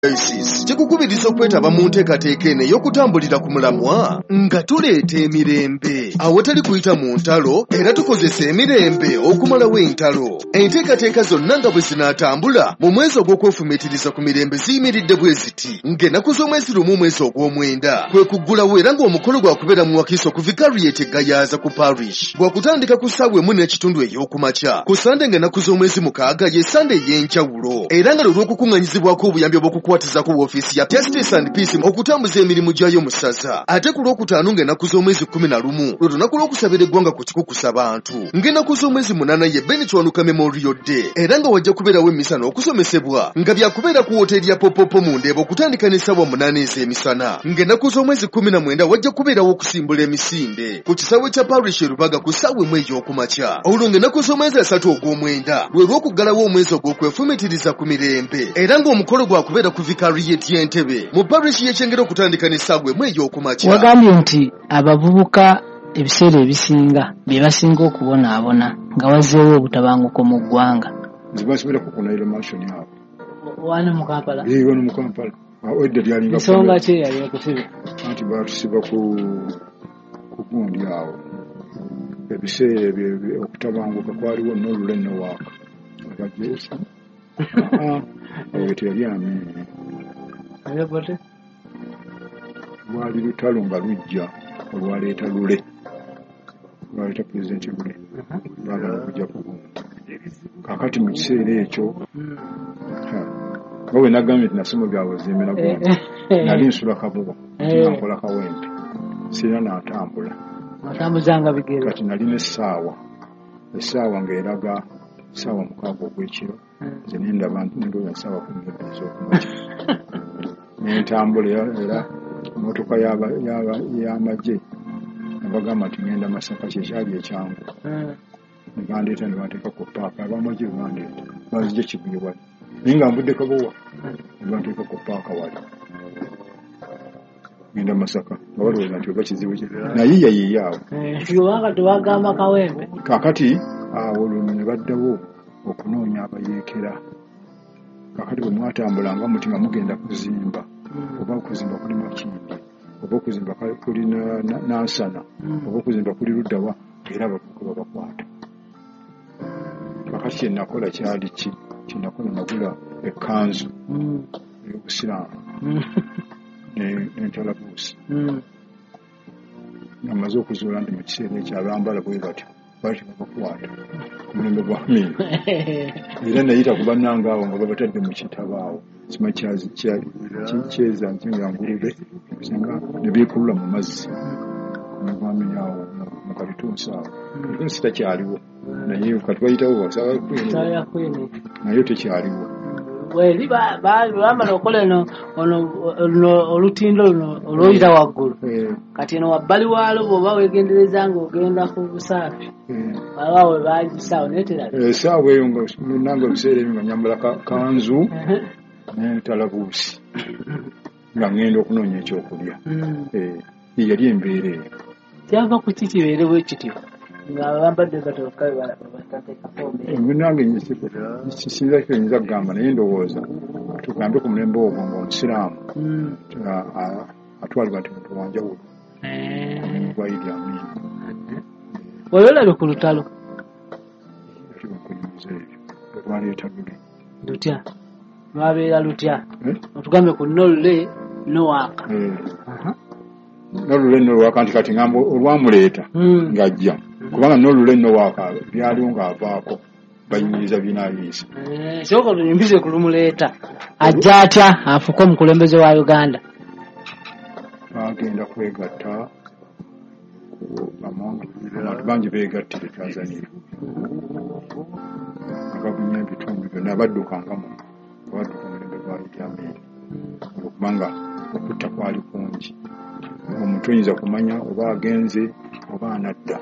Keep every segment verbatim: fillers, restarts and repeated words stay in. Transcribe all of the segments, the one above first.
Kikukubiriza okwetaba mu nteekateeka eno ey'okutambulira ku mulamwa nga tuleeta emirembe awatali kuyita mu ntalo era tukozesa emirembe okumalawo entalo. Enteekateeka zonna nga bwe zinaatambula mu mwezi ogw'okwefumiitiriza ku mirembe ziyimiridde bwe ziti ng'ennaku z'omwezi lumu omwezi ogw'omwenda kwe kuggulawo era ng'omukolo gwakubeera mu Wakiso ku Vicariate Gayaza ku Parish gwakutandika ku ssaawa emu n'ekitundu ey'okumakya ku Sande ng'ennaku z'omwezi mukaaga ye Sande ey'enjawulo era nga lw'okukuŋŋanyizibwako obuyambi obw'okukwatizako woofiisi ya Justice and Peace okutambuza emirimu gyayo mu ssaza. Ate ku lwokutaano ng'ennaku z'omwezi kkumi na lumu lwe lunaku lw'okusabira eggwanga ku kikukusa bantu ng'ennaku z'omwezi munaana ye Benitwanuka Memorial Day era nga wajja kubeerawo emisa n'okusomesebwa nga byakubeera ku woteeri ya Popopo mu Ndeeba okutandika n'essaawa munaana ez'emisana ng'ennaku z'omwezi kkumi na mwenda wajja kubeerawo okusimbula emisinde ku kisaawe kya Parish e Rubaga ku ssaawa emu ey'okumakya. Olwo ng'ennaku z'omwezi asatu ogw'omwenda lwe lw'okuggalawo omwezi ogw'okwefumiitiriza ku mirembe era ng'omukolo gwakubeera ku Vicariate y'Entebbe mu Parish y'Ekyengera okutandika n'essaawa emu ey'okumakya. Wagambye nti abavubuka ebiseera ebisinga bye basinga okubonaabona nga wazzeewo obutabanguko mu ggwanga. Zibasubira ku kunaira mansion yabo. Wano mu Kampala. Eh, wano mu Kampala. Odde lyalinga. Ensonga ki yali ekusiba? Anti baatusiba ku ku gundi awo. Ebiseera ebyo okutabanguka kwaliwo n'olule n'owaaka. Abajeesa. Ah, ebyo teyali amini. Ayebote? Lwali lutalo nga lujja olwaleeta lule. Lwaleeta pulezidenti lule. Baagala okujja ku gundi. Kakati mu kiseera ekyo nga bwe nagambye nti nasoma byawazimira gundi nali nsula kabuga nga nkola kawempe sirina n'atambula atambuzanga bigere kati nali n'essaawa essaawa ng'eraga ssaawa mukaaga ogw'ekiro nze nendaba ndooza ssaawa kumi n'ebbiri ez'okumakya n'entambula era emmotoka y'amagye nebagamba nti ngenda Masaka kyekyali ekyangu nebandeeta nebanteeka ku paaka abamagye bebandeeta bazijja Kibuye wali naye nga nvudde Kabowa nebanteeka ku paaka wali ngenda Masaka nga balowooza nti oba kizibu ki naye yayiye awo kubanga tewagamba kawempe kaakati awo lumu ne baddawo okunoonya abayeekera kaakati bwe mwatambulanga muti nga mugenda kuzimba oba okuzimba kuli Makindi oba okuzimba kuli Nansana oba okuzimba kuli Luddawa era abavubuka babakwata. Kakati kyenakola kyali ki kyenakola nagula ekkanzu ey'obusiraamu n'entalabuusi nga maze okuzuula nti mu kiseera ekyo abambala bwe batyo bati babakwata ku mulembe gwa Amini era nayita ku bannange awo nga babatadde mu kitabo awo kima kyeza nkingangulube singa ne beekulula mu mazzi negwamini awo mu Kalitunsi awo Kalitunsi takyaliwo naye kati bayitawo wasaba kwini naye tekyaliwo weli bamala okola eno olutindo luno olwoyita waggulu kati eno wabbali waalo bw'oba weegendereza ng'ogenda ku busaafi waba we bagisaawo neteraga esaawa eyo nange ebiseera ebyo nga nyambala kanzu n'entalabuusi nga ngenda okunoonya ekyokulya yali embeera eyo kyava ku ki kibeere bwe kityo nga bambadde batoka nange kisinza kiyinza kugamba naye ndowooza tugambe ku mulembe ogwo ng'omusiraamu atwalibwa nti muntu wanjawulo gwa Idi Amin oyo olabye ku lutalo kuyinza ebyo lwaleeta lule lutya lwabeera lutya otugambe ku nolule nowaaka nolule nowaaka nti kati ngamba olwamuleeta ng'ajja kubanga nolule nowaaka byaliwo ng'avaako bayimiriza binaayiisa sooka oluyimbize ku lumuleeta ajja atya afuuke omukulembeze wa Uganda bagenda kwegatta abantu bangi beegattire Tanzania abagumya ebitundu byonna baddukangamu badduka mulembe gwa Idi Amin okubanga okutta kwali kungi omuntu oyinza kumanya oba agenze oba anadda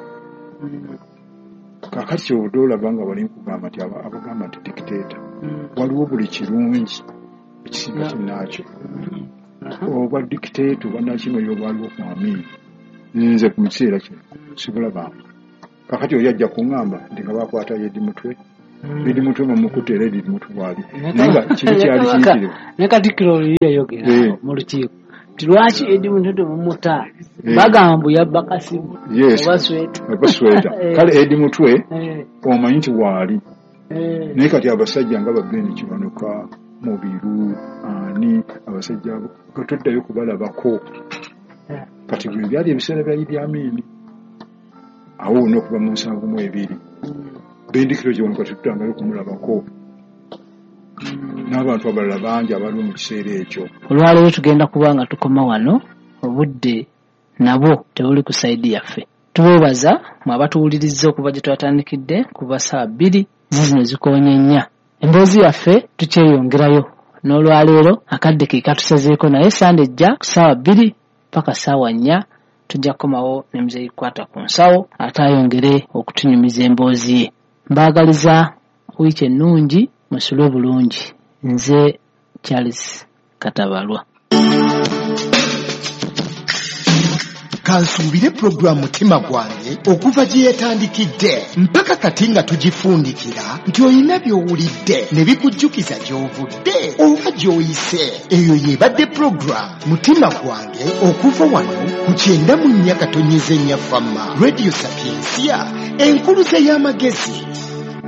kakati obudde olaba nga bali nkugamba nti abagamba nti dictator waliwo buli kirungi ekisinga kinnaakyo obwa dictator oba nakino yobwaliwo ku Amin nze ku kiseera kino sibulabamu kakati oli ajja kuŋŋamba nti nga bakwata Yedi Mutwe Edi Mutwe mumukutte era Edi Mutwe bwali naye kiri kyali kiyitirivu ne Katikkiro oli yayogera mu lukiiko ti lwaki Edi Mutwe mumuta bagamba mbu yabba Kasimu oba Sweta oba Sweta kale Edi Mutwe omanyi nti waali naye kati abasajja nga Babeni Kiwanuka Mubiru ani abasajja abo katuddayo kubalabako kati bwe byali ebiseera bya Idi Amin awo n'okuva mu nsanvu mu ebiri Bendikiro Kiwanuka tutangayo kumulabako n'abantu abalala bangi abali mu kiseera ekyo. Olwaleero tugenda kubanga tukoma wano obudde nabo tebuli ku saidi yaffe. Tubeebaza mwabatuwuliriza okuva gye twatandikidde kuva saa bbiri zino zikoonye nnya. Emboozi yaffe tukyeyongerayo n'olwaleero akadde ke katusazeeko naye sande ejja ku ssaawa bbiri paka ssaawa nnya tujja kukomawo ne muzeeyi kwata ku nsawo ate ayongere okutunyumiza emboozi ye. Mbaagaliza wiiki ennungi musule bulungi. Nze Charles Katabalwa. Kansuubire programu Mutima gwange okuva gye yatandikidde mpaka kati nga tugifundikira nti olina by'owulidde ne bikujjukiza gy'ovudde oba gy'oyise. Eyo y'ebadde programu Mutima gwange okuva wano ku kyenda mu nnya katonnyeze nnya Famma Radio Sapiensia enkuluze y'amagezi.